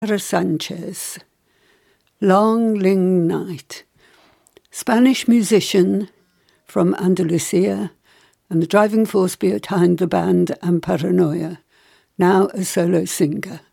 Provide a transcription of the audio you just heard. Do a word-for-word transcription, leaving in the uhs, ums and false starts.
Sara Sanchez, Long Ling Night, Spanish musician from Andalusia and the driving force behind the band and Paranoia, now a solo singer.